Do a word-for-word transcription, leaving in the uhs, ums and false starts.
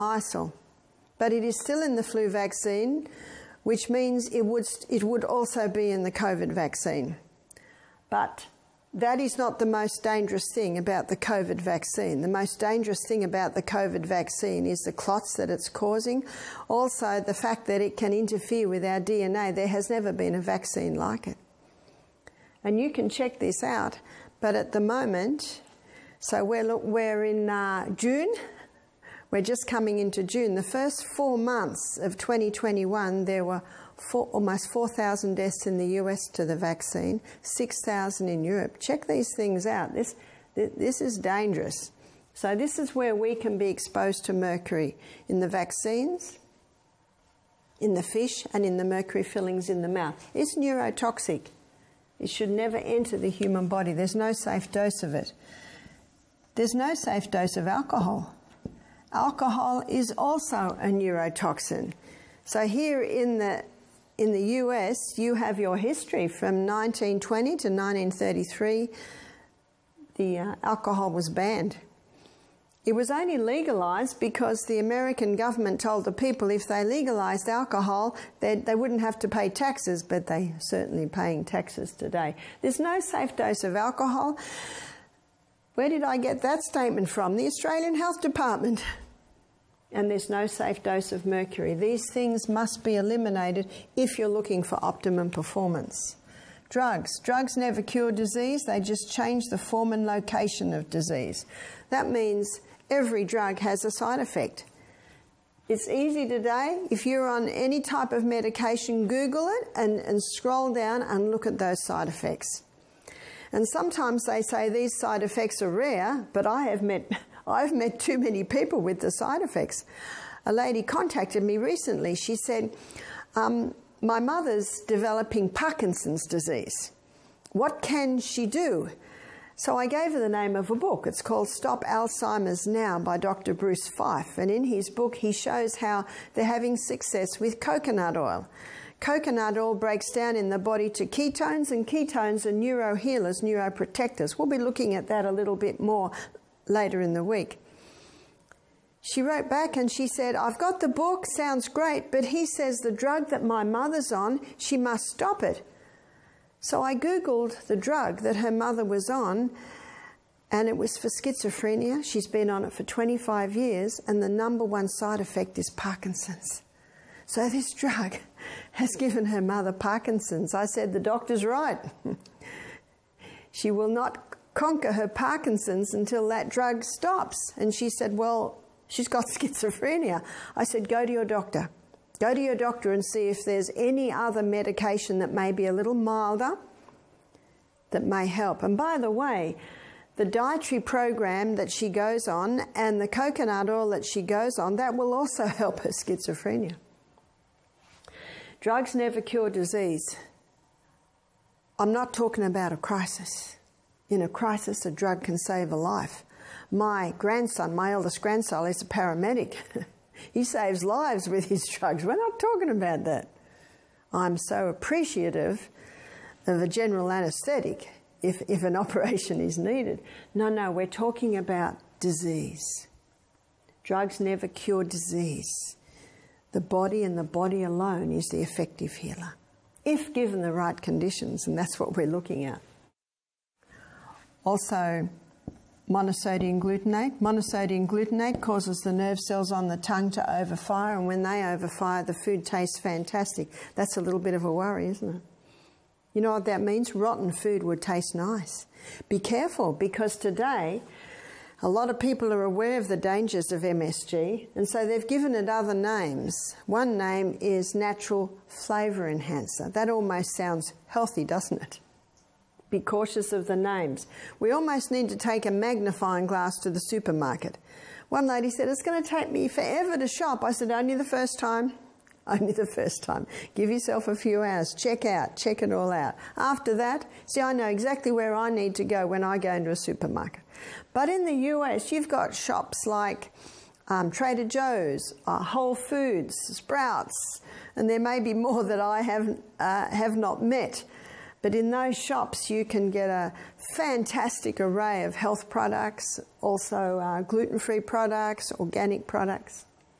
I S L. But it is still in the flu vaccine, which means it would, it would also be in the COVID vaccine. But that is not the most dangerous thing about the COVID vaccine. The most dangerous thing about the COVID vaccine is the clots that it's causing. Also, the fact that it can interfere with our D N A. There has never been a vaccine like it. And you can check this out. But at the moment, so we're, we're in uh, June. We're just coming into June. The first four months of twenty twenty-one, there were four, almost four thousand deaths in the U S to the vaccine, six thousand in Europe. Check these things out. This, this is dangerous. So this is where we can be exposed to mercury in the vaccines, in the fish, and in the mercury fillings in the mouth. It's neurotoxic. It should never enter the human body. There's no safe dose of it. There's no safe dose of alcohol. Alcohol is also a neurotoxin. So here in the in the U S, you have your history from nineteen twenty to nineteen thirty-three. The uh, alcohol was banned. It was only legalized because the American government told the people if they legalized alcohol, they, they wouldn't have to pay taxes, but they're certainly paying taxes today. There's no safe dose of alcohol. Where did I get that statement from? The Australian Health Department. And there's no safe dose of mercury. These things must be eliminated if you're looking for optimum performance. Drugs. Drugs never cure disease. They just change the form and location of disease. That means every drug has a side effect. It's easy today. If you're on any type of medication, Google it and, and scroll down and look at those side effects. And sometimes they say these side effects are rare, but I have met, I've met too many people with the side effects. A lady contacted me recently. She said, um, my mother's developing Parkinson's disease. What can she do? So I gave her the name of a book. It's called Stop Alzheimer's Now by Doctor Bruce Fife. And in his book, he shows how they're having success with coconut oil. Coconut oil breaks down in the body to ketones, and ketones are neurohealers, neuroprotectors. We'll be looking at that a little bit more later in the week. She wrote back and she said, I've got the book, sounds great, but he says the drug that my mother's on, she must stop it. So I Googled the drug that her mother was on, and it was for schizophrenia. She's been on it for twenty-five years, and the number one side effect is Parkinson's. So this drug has given her mother Parkinson's. I said, the doctor's right. She will not conquer her Parkinson's until that drug stops. And she said, well, she's got schizophrenia. I said, go to your doctor. Go to your doctor and see if there's any other medication that may be a little milder that may help. And by the way, the dietary program that she goes on and the coconut oil that she goes on, that will also help her schizophrenia. Drugs never cure disease. I'm not talking about a crisis. In a crisis, a drug can save a life. My grandson, my eldest grandson, is a paramedic. He saves lives with his drugs. We're not talking about that. I'm so appreciative of a general anaesthetic if, if an operation is needed. No, no, we're talking about disease. Drugs never cure disease. The body and the body alone is the effective healer, if given the right conditions, and that's what we're looking at. Also, monosodium glutamate. Monosodium glutamate causes the nerve cells on the tongue to overfire, and when they overfire, the food tastes fantastic. That's a little bit of a worry, isn't it? You know what that means? Rotten food would taste nice. Be careful, because today a lot of people are aware of the dangers of M S G, and so they've given it other names. One name is natural flavour enhancer. That almost sounds healthy, doesn't it? Be cautious of the names. We almost need to take a magnifying glass to the supermarket. One lady said, it's going to take me forever to shop. I said, only the first time. Only the first time. Give yourself a few hours. Check out. Check it all out. After that, see, I know exactly where I need to go when I go into a supermarket. But in the U S, you've got shops like um, Trader Joe's, uh, Whole Foods, Sprouts, and there may be more that I have, uh, have not met. But in those shops, you can get a fantastic array of health products, also uh, gluten-free products, organic products.